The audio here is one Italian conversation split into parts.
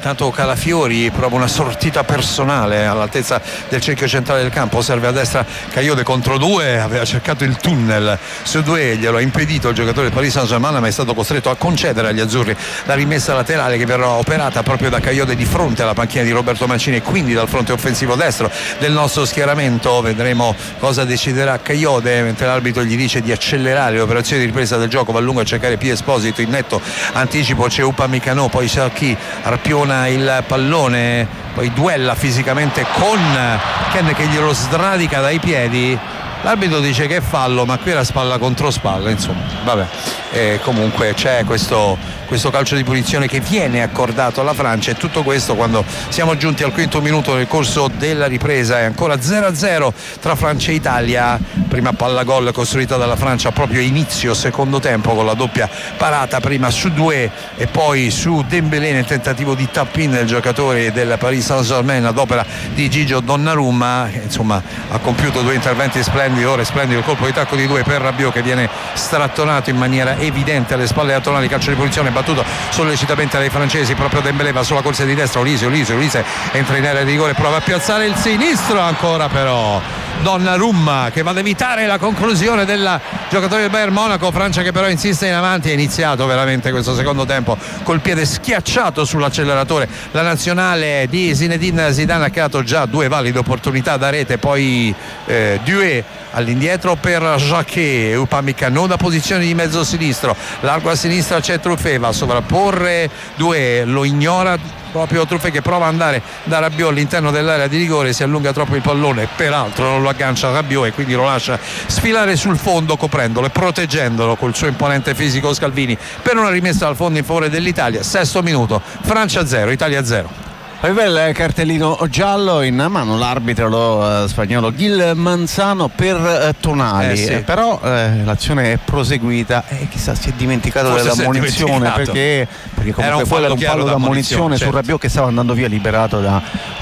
intanto Calafiori prova una sortita personale all'altezza del cerchio centrale del campo, serve a destra Kayode contro due, aveva cercato il tunnel su due, glielo ha impedito il giocatore del Paris Saint-Germain, ma è stato costretto a concedere agli azzurri la rimessa laterale che verrà operata proprio da Kayode di fronte alla panchina di Roberto Mancini e quindi dal fronte offensivo destro del nostro schieramento. Vedremo cosa deciderà Kayode, mentre l'arbitro gli dice di accelerare l'operazione di ripresa del gioco, va a lungo a cercare Pio Esposito, in netto anticipo c'è Upamecano, poi Cherki arpiona il pallone, poi duella fisicamente con Ken che glielo sradica dai piedi. L'arbitro dice che è fallo, ma qui era spalla contro spalla, insomma, vabbè. Comunque c'è questo calcio di punizione che viene accordato alla Francia, e tutto questo quando siamo giunti al quinto minuto nel corso della ripresa. È ancora 0-0 tra Francia e Italia, prima palla gol costruita dalla Francia proprio inizio secondo tempo con la doppia parata prima su Doué e poi su Dembélé nel tentativo di tap-in del giocatore del Paris Saint-Germain ad opera di Gigio Donnarumma, che insomma ha compiuto due interventi splendidi. Ora è splendido il colpo di tacco di Doué per Rabiot che viene strattonato in maniera evidente alle spalle a Tonali, calcio di punizione battuto sollecitamente dai francesi, proprio Dembélé va sulla corsa di destra, Olise entra in area di rigore, prova a piazzare il sinistro, ancora però Donnarumma che va ad evitare la conclusione del giocatore del Bayern Monaco. Francia che però insiste in avanti, è iniziato veramente questo secondo tempo col piede schiacciato sull'acceleratore la nazionale di Zinedine Zidane, ha creato già due valide opportunità da rete, poi Doué all'indietro per Jacquet, Upamecano da posizione di mezzo sinistro, largo a sinistra c'è Truffet, va a sovrapporre Doué, lo ignora proprio Truffet che prova ad andare da Rabiot all'interno dell'area di rigore, si allunga troppo il pallone, peraltro non lo aggancia Rabiot e quindi lo lascia sfilare sul fondo coprendolo e proteggendolo col suo imponente fisico Scalvini per una rimessa al fondo in favore dell'Italia. Sesto minuto, Francia 0, Italia 0. Aveva il cartellino giallo in mano l'arbitro, lo spagnolo Gil Manzano per Tonali, sì. però l'azione è proseguita e chissà si è dimenticato dell'ammonizione perché comunque quello era un fallo d'ammonizione su Rabiot che stava andando via liberato da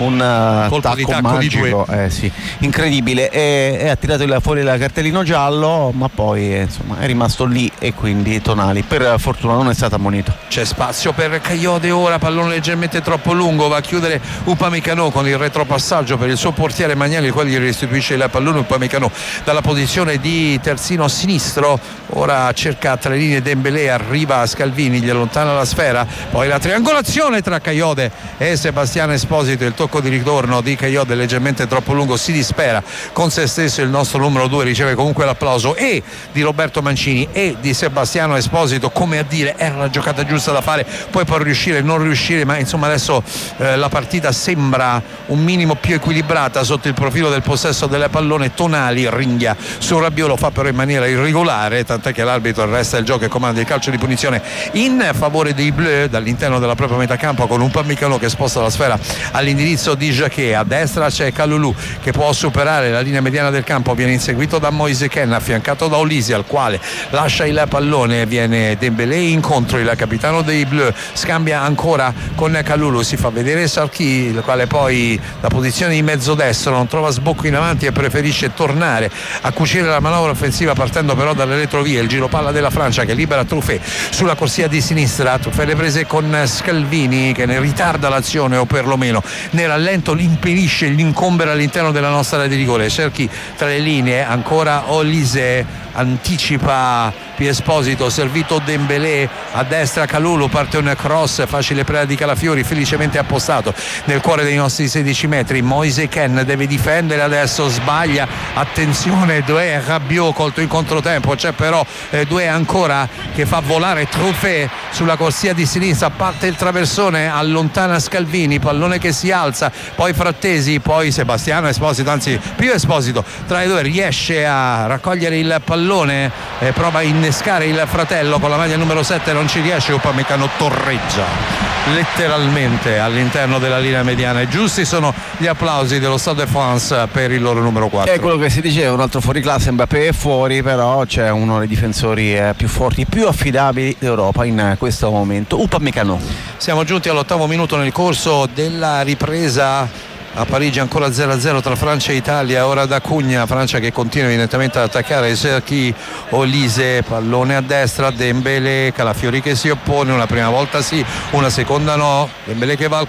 un colpo di tacco magico, sì, incredibile, e ha tirato fuori il cartellino giallo, ma poi insomma è rimasto lì e quindi Tonali per fortuna non è stato ammonito. C'è spazio per Kayode ora, pallone leggermente troppo lungo, va a chiudere Upamecano con il retropassaggio per il suo portiere Magnani, il quale gli restituisce il pallone. Upamecano dalla posizione di terzino sinistro, ora cerca tra le linee Dembélé, arriva a Scalvini, gli allontana la sfera, poi la triangolazione tra Kayode e Sebastiano Esposito, il tocco di ritorno di Kayode leggermente troppo lungo, si dispera con se stesso il nostro numero 2, riceve comunque l'applauso e di Roberto Mancini e di Sebastiano Esposito, come a dire era la giocata giusta da fare, poi può riuscire non riuscire, ma insomma adesso la partita sembra un minimo più equilibrata sotto il profilo del possesso del pallone. Tonali ringhia su Rabiot, lo fa però in maniera irregolare, tant'è che l'arbitro arresta il gioco e comanda il calcio di punizione in favore dei Bleu dall'interno della propria metà campo, con un Upamecano che sposta la sfera all'indirizzo di Jacquet. A destra c'è Kalulu che può superare la linea mediana del campo, viene inseguito da Moise Kean, affiancato da Olise al quale lascia il pallone, viene Dembélé incontro, il capitano dei Bleu scambia ancora con Kalulu, si fa vedere Cherki, il quale poi da posizione di mezzo destro non trova sbocco in avanti e preferisce tornare a cucire la manovra offensiva partendo però dalle retrovie. Il giro palla della Francia che libera Truffet sulla corsia di sinistra, Truffet le prese con Scalvini che ne ritarda l'azione o perlomeno ne rallenta, l'impedisce, l'incombera all'interno della nostra area di rigore. Cherki tra le linee, ancora Olise anticipa Pio Esposito, servito Dembélé, a destra Kalulu, parte un cross, facile preda di Calafiori, felicemente appostato nel cuore dei nostri 16 metri. Moise Kean deve difendere, adesso sbaglia, attenzione Doué, Rabiot colto in controtempo, c'è però Doué ancora che fa volare Truffet sulla corsia di sinistra, parte il traversone, allontana Scalvini, pallone che si alza, poi Frattesi, poi Sebastiano Esposito, anzi Pio Esposito tra i due riesce a raccogliere il pallone, prova a innescare il fratello con la maglia numero 7, non ci riesce, Upamecano torreggia letteralmente all'interno della linea mediana e giusti sono gli applausi dello Stade de France per il loro numero 4. È quello che si diceva, un altro fuoriclasse, Mbappé è fuori, però c'è uno dei difensori più forti, più affidabili d'Europa in questo momento, Upamecano. Siamo giunti all'8° minuto nel corso della ripresa. A Parigi ancora 0-0 tra Francia e Italia, ora da Cugna, Francia che continua evidentemente ad attaccare, Cherki, Olise, pallone a destra, Dembélé, Calafiori che si oppone, una prima volta sì, una seconda no, Dembélé che va al